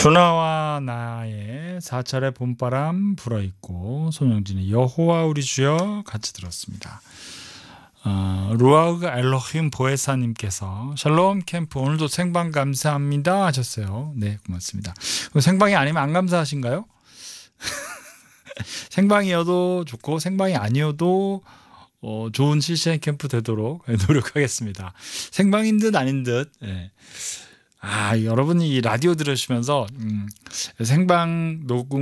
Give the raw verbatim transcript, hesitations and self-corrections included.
주나와 나의 사찰의 봄바람 불어있고, 손영진의 여호와 우리 주여 같이 들었습니다. 어, 루아우그 엘로힘 보에사님께서 샬롬 캠프 오늘도 생방 감사합니다 하셨어요. 네, 고맙습니다. 생방이 아니면 안 감사하신가요? 생방이어도 좋고 생방이 아니어도 어, 좋은 실시간 캠프 되도록 노력하겠습니다. 생방인 듯 아닌 듯. 예. 아, 여러분이 이 라디오 들으시면서 음, 생방 녹음